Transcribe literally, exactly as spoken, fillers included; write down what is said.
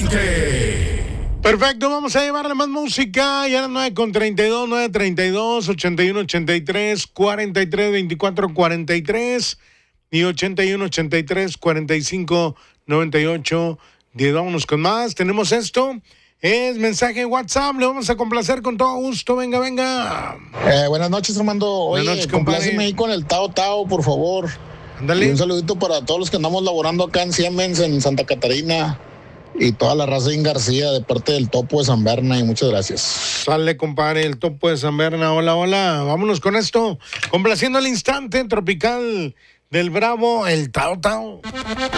veinte. Perfecto, vamos a llevarle más música. Ya a las nueve con treinta y dos, nueve treinta y dos, ochenta y uno, ochenta y tres, cuarenta y tres, veinticuatro, cuarenta y tres y ochenta y uno, ochenta y tres, cuarenta y cinco, noventa y ocho. diez. Vámonos con más. Tenemos esto. Es mensaje en WhatsApp. Le vamos a complacer con todo gusto. Venga, venga. Eh, buenas noches, Armando. Oye, Buenas noches, compadre. compláceme ahí con el Tao Tao, por favor. Ándale. Y un saludito para todos los que andamos laborando acá en Siemens, en Santa Catarina. Y toda la raza en García, de parte del Topo de San Berna. Y muchas gracias. Sale, compadre, el Topo de San Berna. Hola, hola. Vámonos con esto. Complaciendo al instante tropical del Bravo, el Tao Tao.